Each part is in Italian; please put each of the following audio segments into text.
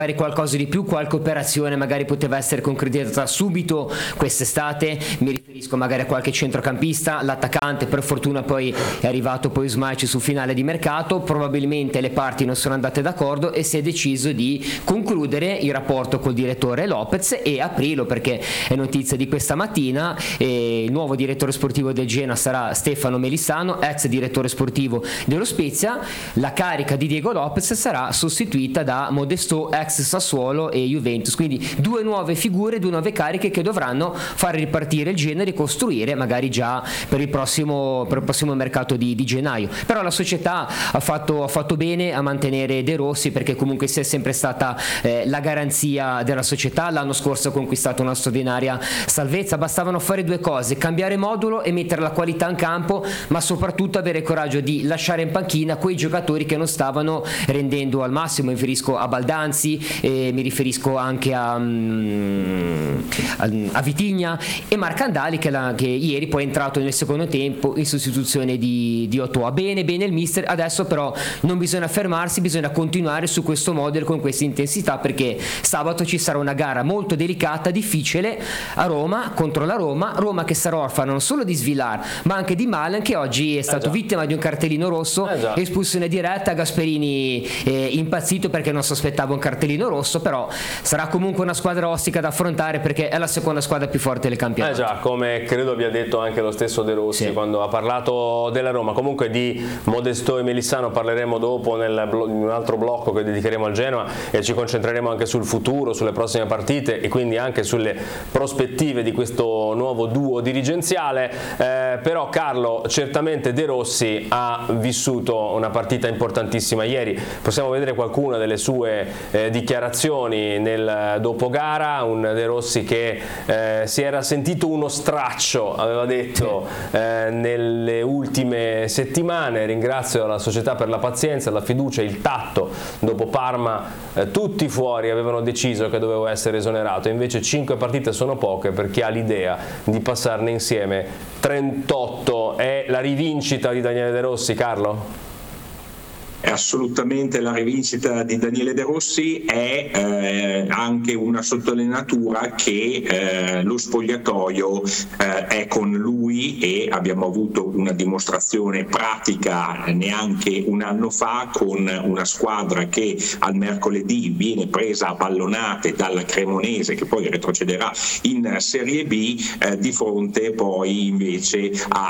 qualcosa di più, qualche operazione magari poteva essere concretizzata subito quest'estate. Mi riferisco magari a qualche centrocampista, l'attaccante, per fortuna poi è arrivato poi Smajic sul finale di mercato, probabilmente le parti non sono andate d'accordo e si è deciso di concludere il rapporto col direttore Lopez e aprirlo, perché è notizia di questa mattina, e il nuovo direttore sportivo del Genoa sarà Stefano Melissano, ex direttore sportivo dello Spezia. La carica di Diego Lopez sarà sostituita da Modesto, ex Sassuolo e Juventus, quindi due nuove figure, due nuove cariche che dovranno far ripartire il Genoa e ricostruire magari già per il prossimo mercato di gennaio. Però la società ha fatto bene a mantenere De Rossi, perché comunque si è sempre stata la garanzia della società. L'anno scorso ha conquistato una straordinaria salvezza, bastavano fare due cose: cambiare modulo e mettere la qualità in campo, ma soprattutto avere il coraggio di lasciare in panchina quei giocatori che non stavano rendendo al massimo. Mi riferisco a Baldanzi, mi riferisco anche a Vitigna e Marcandali, che ieri poi è entrato nel secondo tempo in sostituzione di Otoa. Bene il mister, adesso però non bisogna fermarsi, bisogna continuare su questo modello con questa intensità, perché sabato ci sarà una gara molto delicata, difficile a Roma, contro la Roma che sarà orfana non solo di Svilar ma anche di Malen, che oggi è stato vittima di un cartellino rosso, espulsione diretta. Gasperini impazzito perché non si aspettava un cartellino rosso, però sarà comunque una squadra ostica da affrontare, perché è la seconda squadra più forte del campionato. Già, come credo abbia detto anche lo stesso De Rossi quando ha parlato della Roma. Comunque di Modesto e Melissano parleremo dopo in un altro blocco che dedicheremo al Genoa, e ci concentreremo anche sul futuro, sulle prossime partite e quindi anche sulle prospettive di questo nuovo duo dirigenziale. Però Carlo, certamente De Rossi ha vissuto una partita importantissima ieri. Possiamo vedere qualcuna delle sue dichiarazioni nel dopogara. Un De Rossi che si era sentito uno straccio, aveva detto nelle ultime settimane. Ringrazio la società per la pazienza, la fiducia, il tatto. Dopo Parma tutti fuori avevano deciso che dovevo essere esonerato, invece 5 partite sono poche per chi ha l'idea di passarne insieme 38. È la rivincita di Daniele De Rossi, Carlo? È assolutamente la rivincita di Daniele De Rossi, è anche una sottolineatura che lo spogliatoio è con lui, e abbiamo avuto una dimostrazione pratica neanche un anno fa con una squadra che al mercoledì viene presa a pallonate dalla Cremonese, che poi retrocederà in Serie B, di fronte poi invece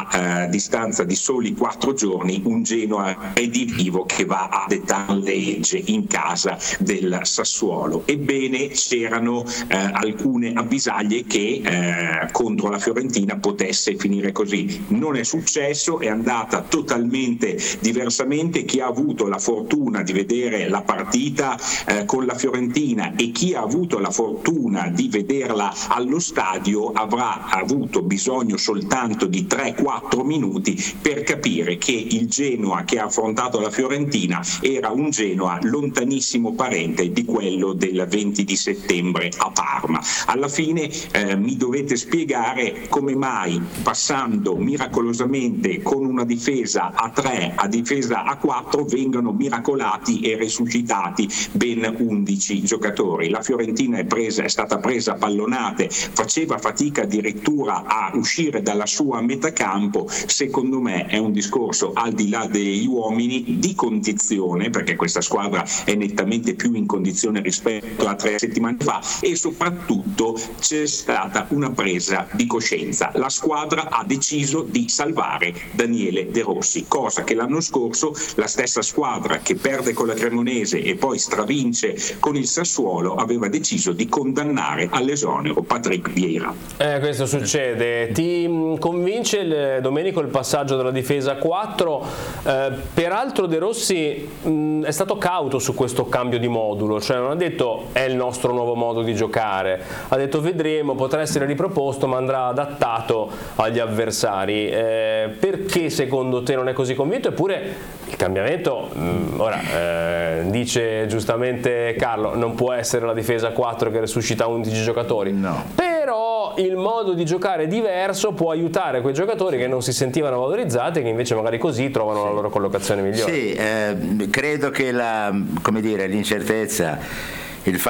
a distanza di soli 4 giorni un Genoa redivivo che va a dettare legge in casa del Sassuolo. Ebbene, c'erano alcune avvisaglie che contro la Fiorentina potesse finire così. Non è successo, è andata totalmente diversamente. Chi ha avuto la fortuna di vedere la partita con la Fiorentina e chi ha avuto la fortuna di vederla allo stadio avrà avuto bisogno soltanto di 3-4 minuti per capire che il Genoa che ha affrontato la Fiorentina era un Genoa lontanissimo parente di quello del 20 di settembre a Parma. Alla fine mi dovete spiegare come mai, passando miracolosamente con una difesa a 3 a difesa a 4, vengano miracolati e resuscitati ben 11 giocatori. La Fiorentina è stata presa a pallonate, faceva fatica addirittura a uscire dalla sua metacampo. Secondo me è un discorso al di là degli uomini, di condizione, perché questa squadra è nettamente più in condizione rispetto a 3 settimane fa, e soprattutto c'è stata una presa di coscienza. La squadra ha deciso di salvare Daniele De Rossi, cosa che l'anno scorso la stessa squadra che perde con la Cremonese e poi stravince con il Sassuolo aveva deciso di condannare all'esonero Patrick Vieira. Questo succede. Ti convince Domenico il passaggio della difesa a 4? Peraltro De Rossi è stato cauto su questo cambio di modulo, cioè non ha detto è il nostro nuovo modo di giocare, ha detto vedremo, potrà essere riproposto ma andrà adattato agli avversari. Perché secondo te non è così convinto? Eppure il cambiamento, dice giustamente Carlo, non può essere la difesa a 4 che resuscita 11 giocatori, no. Però il modo di giocare diverso può aiutare quei giocatori che non si sentivano valorizzati e che invece magari così trovano la loro collocazione migliore. Sì, credo che l'incertezza il